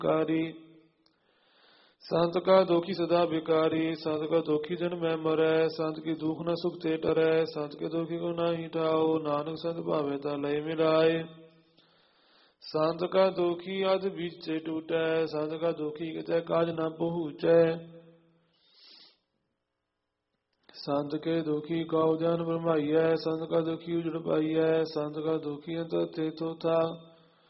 कारी। संत का दुखी सदा बिकारी, संत का दुखी जन मैं मरै। संत की दुख न सुख ते टरै, संत के दुखी को नाही ठाओ। नानक संत भावे ता लय मिलाए। संत का दुखी अध बीच से टूटै, संत का दुखी कितै काज न पहुँचै। संत के दुखी का उद्यान ब्रह्माइयै, संत का दुखी उजड़ पाइयै। संत का दुखी अंत थे तो था,